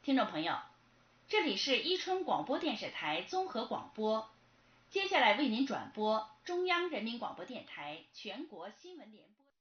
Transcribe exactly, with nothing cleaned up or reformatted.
听众朋友，这里是伊春广播电视台综合广播，接下来为您转播中央人民广播电台全国新闻联播。